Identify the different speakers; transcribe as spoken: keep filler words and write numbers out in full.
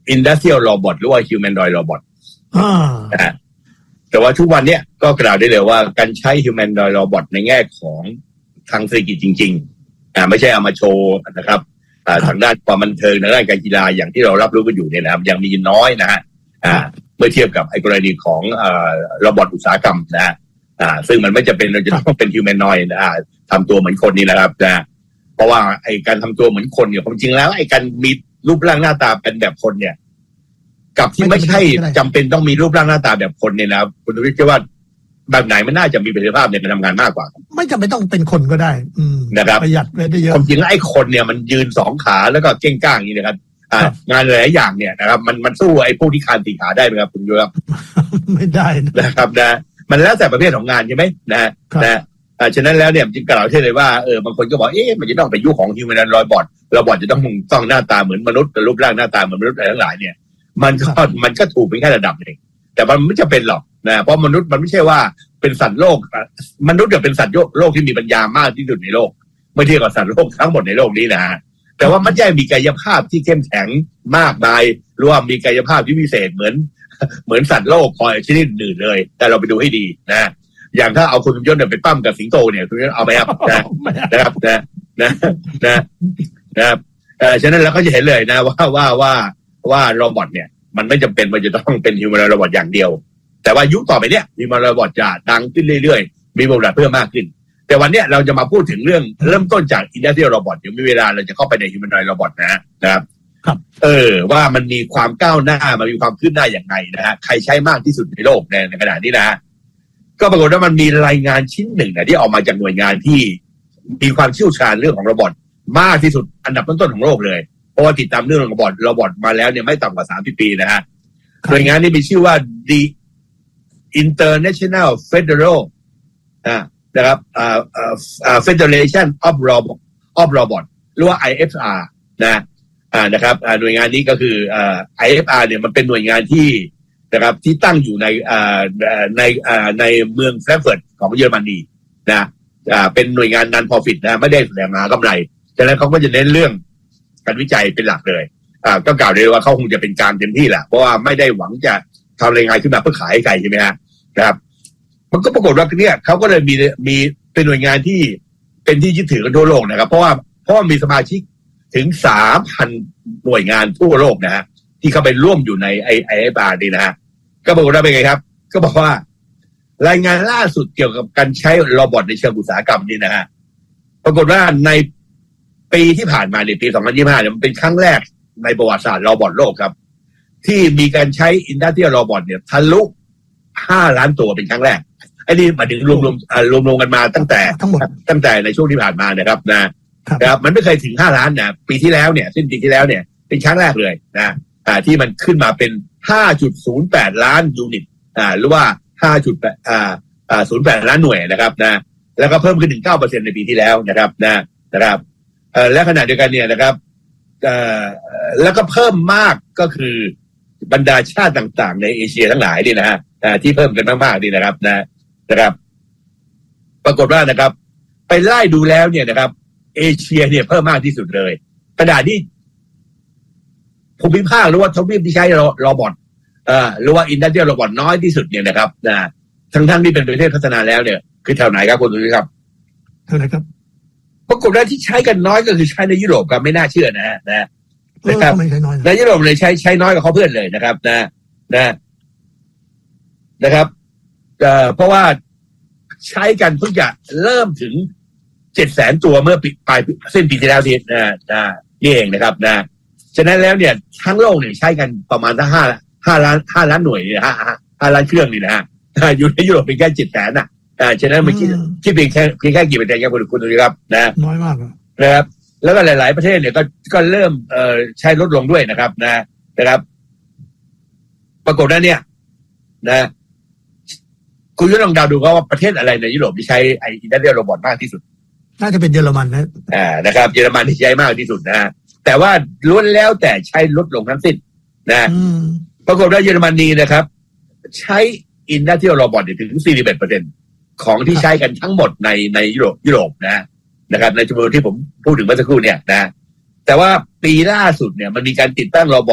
Speaker 1: industrial robot หรือว่า humanoid robot
Speaker 2: อ่า
Speaker 1: นะฮะแต่ว่าทุกวันเนี้ยก็กล่าวได้เลยว่าการใช้ humanoid robot ในแง่ของทางเศรษฐกิจจริงๆอ่าไม่ใช่เอามาโชว์นะครับอ่าทางด้านความบันเทิงทางด้านการกีฬาอย่างที่เรารับรู้กันอยู่เนี่ยนะครับยังมีน้อยนะฮะอ่าเมื่อเทียบกับไอ้กรณีของอ่าระบบอุตสาหกรรมนะฮะอ่าซึ่งมันไม่จะเป็นเราจะต้องเป็น humanoid อ่าทำตัวเหมือนคนนี่แหละครับนะเพราะว่าไอ้การทำตัวเหมือนคนเนี่ยความจริงแล้วไอ้การมีรูปร่างหน้าตาเป็นแบบคนเนี่ยกับที่ไม่ใช่จำเป็นต้องมีรูปร่างหน้าตาแบบคนเนี่ยนะครับคุณวิทย์คิดว่าแบบไหนมันน่าจะมีประสิทธิภาพในการทำงานมากกว่า
Speaker 2: ไม่จำเป็นต้องเป็นคนก็ได้อืม
Speaker 1: นะครับ
Speaker 2: ประหยัดได้เยอะ
Speaker 1: ความจริงแล้วไอ้คนเนี่ยมันยืนสองขาแล้วก็เก้งก้างอย่างนี้นะครับงานหลายอย่างเนี่ยนะครับมันมันสู้ไอ้พวกที่คานสี่ขาได้ไหมครับคุณยูครับ
Speaker 2: ไม่ได้
Speaker 1: นะครับนะมันแล้วแต่ประเภทของงานใช่ไหมนะนะอ่าฉะนั้นแล้วเนี่ยจึงกล่าวเช่นเลยว่าเออบางคนก็บอกเอ๊ะมันจะต้องไปยุคของฮิวแมนรอยบอทรอยบอทจะต้องต้องหน้าตาเหมือนมนุษย์รูปร่างหน้าตาเหมือนมนุษย์อะไรทั้งหลายเนี่ยมันก็มันก็ถูกเป็นแค่ระดับหนึ่งแต่มันไม่จำเป็นหรอกนะเพราะมนุษย์มันไม่ใช่ว่าเป็นสัตว์โลกมนุษย์เนี่ยเป็นสัตว์โลกที่มีปัญญามากที่สุดในโลกเมื่อเทียบกับสัตว์โลกทั้งหมดในโลกนี้นะฮะแต่ว่ามันไม่ได้มีกายภาพที่เข้มแข็งมากมายหรือว่ามีกายภาพที่พิเศษเหมือนเหมือนสัตว์โลกคอยชนิดอื่นเลยแต่เราไปดูให้ดีนะอย่างถ้าเอาคุณยศเนี่ยไปปั้มกับสิงโตเนี่ยคุณยศเอาไหมครับนะนะครับนะนะนะนะครับเออฉะนั้นเราก็จะเห็นเลยนะว่าว่าว่าว่าโรบอทเนี่ยมันไม่จำเป็นมันจะต้องเป็นฮิวแมนโรบอทอย่างเดียวแต่ว่ายุคต่อไปเนี้ยฮิวแมนโรบอทจะดังขึ้นเรื่อยๆมีบทบาทเพิ่มมากขึ้นแต่วันเนี้ยเราจะมาพูดถึงเรื่องเริ่มต้นจากอินดัสเทรียลโรบอทเดี๋ยวมีเวลาเราจะเข้าไปในฮิวแมนโรบอทนะนะครับ
Speaker 2: ครับ
Speaker 1: เออว่ามันมีความก้าวหน้ามันมีความขึ้นหน้าอย่างไรนะฮะใครใช้มากที่สุดในโลกในในขณะนี้นะก็ปรากฏว่ามันมีรายงานชิ้นหนึ่งนะที่ออกมาจากหน่วยงานที่มีความเชี่ยวชาญเรื่องของโรบอทมากที่สุดอันดับต้นๆของโลกเลยเพราะว่าติดตามเรื่องโรบอทโรบอทมาแล้วเนี่ยไม่ต่ำกว่าสามสิบปีนะฮะหน่วยงานนี้มีชื่อว่า The International Federal อ่านะครับอ่าอ่า Federation of Robot of Robot หรือว่า ไอ เอฟ อาร์ นะอ่านะครับอ่าหน่วยงานนี้ก็คืออ่า ไอ เอฟ อาร์ เนี่ยมันเป็นหน่วยงานที่นะครับที่ตั้งอยู่ในอ่าในอ่าในเมืองแฟรงก์เฟิร์ตของเยอรมนีนะอ่าเป็นหน่วยงานนันพอฟิตนะไม่ได้แสดงหากำไรฉะนั้นเขาก็จะเน้นเรื่องการวิจัยเป็นหลักเลยอ่าก็กล่าวได้ว่าเขาคงจะเป็นการเต็มที่แหละเพราะว่าไม่ได้หวังจะทำรายงานขึ้นมาเพื่อขายให้ใครใช่ไหมฮะนะครับมันก็ปรากฏว่าเนี่ยเขาก็เลยมีมีเป็นหน่วยงานที่เป็นที่ยึดถือกันทั่วโลกนะครับเพราะว่าเพราะว่ามีสมาชิกถึง สามพัน หน่วยงานทั่วโลกนะฮะที่เข้าไปร่วมอยู่ในไอไอเอฟอาร์นี่นะฮะก็ปรากฏว่าเป็นไงครับก็บอกว่ารายงานล่าสุดเกี่ยวกับการใช้โรบอทในเชิงอุตสาหกรรมนี่นะฮะปรากฏว่าในปีที่ผ่านมาในปีสองพันยี่สิบห้าเนี่ยมันเป็นครั้งแรกในประวัติศาสตร์โรบอทโลกครับที่มีการใช้อินดัสเทรียลโรบอทเนี่ยทะลุห้าล้านตัวเป็นครั้งแรกไอ้นี่มาถึงรวมรวมรวมรวมกันมาตั้งแต่ทั้งหมดตั้งแต่ในช่วงที่ผ่านมานะครับนะนะครับมันไม่เคยถึงห้าล้านนะปีที่แล้วเนี่ยสิ้นปีที่แล้วเนี่ยเป็นครั้งแรกเลยนะอ่าที่มันขึ้นมาเป็น ห้าจุดศูนย์แปด ล้านยูนิตอ่าหรือว่า ห้าจุดแปด อ่าอ่าศูนย์แปด ล้านหน่วยนะครับนะแล้วก็เพิ่มขึ้นถึง เก้าเปอร์เซ็นต์ ในปีที่แล้วนะครับนะนะครับเอ่อและขณะเดียวกันเนี่ยนะครับเอ่อแล้วก็เพิ่มมากก็คือบรรดาชาติต่างๆในเอเชียทั้งหลายนี่นะฮะที่เพิ่มกันมากๆนี่นะครับนะนะครับปรากฏว่านะครับไปไล่ดูแล้วเนี่ยนะครับเอเชียเนี่ยเพิ่มมากที่สุดเลยขณะที่ภูมิภาคหรือว่าทวีปที่ใช้โรบอทเอ่อหรือว่าอินดัสเทรียลโรบอทน้อยที่สุดเนี่ยนะครับนะทั้งๆที่เป็นประเทศพัฒนาแล้วเนี่ยคือแถวไหนครับคุณดูสิครับ
Speaker 2: แถวไหนครับ
Speaker 1: ปรากฏว่าที่ใช้กันน้อยก็คือใช้ในยุโรปครับไม่น่าเชื่อนะฮะนะนะครับในยุโรปเลยใช้ใช้น้อยกว่าเขาเพื่อนเลยนะครับนะนะนะครับเอ่อเพราะว่าใช้กันเพิ่งจะเริ่มถึงเจ็ดแสนตัวเมื่อปีปลายสิ้นปีที่แล้วนี่นะนะนี่เองนะครับนะฉะนั้นแล้วเนี่ยทั้งโลกเนี่ยใช้กันประมาณทั้งห้าห้าล้านห้าล้านหน่วยเนี่ยห้าห้าล้านเครื่องนี่นะฮะอยู่ในยุโรปเป็นแค่เจ็ดแสนอ่ะอ่าฉะนั้นมันคิดคิดเพียงแค่เพียงแค่กี่เปอร์เซ็นต์ครับคุณคุณดูครับนะ
Speaker 2: น้อยมาก
Speaker 1: นะครับแล้วก็หลายๆประเทศเนี่ยก็ก็เริ่มเอ่อใช้ลดลงด้วยนะครับนะนะครับปรากฏว่าเนี่ยนะคุณยุทธลองเดาดูว่าประเทศอะไรในยุโรปที่ใช้ไอ้อินดัสเทรียลโรบอทมากที่สุด
Speaker 2: น่าจะเป็นเยอรมันนะ
Speaker 1: อ่านะครับเยอรมันที่ใช้มากที่สุดนะแต่ว่าล้วนแล้วแต่ใช้ลดลงทั้งสิ้นนะปรากฏว่าเยอรมนีนะครับใช้อินดัสเทรียลโรบอทถึง สี่สิบเอ็ดเปอร์เซ็นต์ ของที่ใช้กันทั้งหมดในในยุโรปยุโรปนะนะครับในจำนวนที่ผมพูดถึงเมื่อสักครู่เนี่ยนะแต่ว่าปีล่าสุดเนี่ยมันมีการติดตั้งโรบอท